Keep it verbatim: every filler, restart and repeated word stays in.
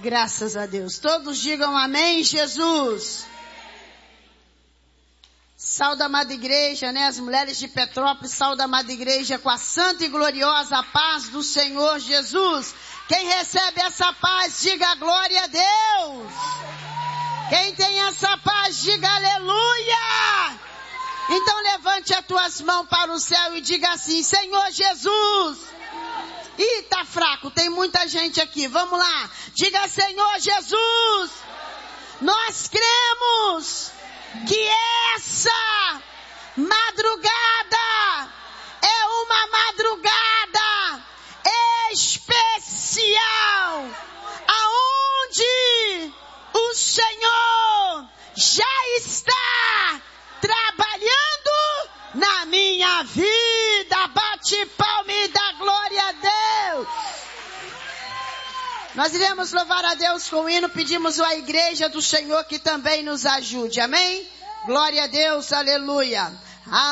Graças a Deus. Todos digam amém, Jesus. Saúde, amada igreja, né? As mulheres de Petrópolis, saúde, amada igreja, com a santa e gloriosa paz do Senhor Jesus. Quem recebe essa paz, diga glória a Deus. Quem tem essa paz, diga aleluia. Então levante as tuas mãos para o céu e diga assim: Senhor Jesus. Ih, tá fraco, tem muita gente aqui. Vamos lá. Diga: Senhor Jesus, nós cremos que essa madrugada é uma madrugada especial, aonde o Senhor já está trabalhando na minha vida. Bate palma e dá glória a Deus. Nós iremos louvar a Deus com o hino. Pedimos à igreja do Senhor que também nos ajude. Amém? Glória a Deus, aleluia.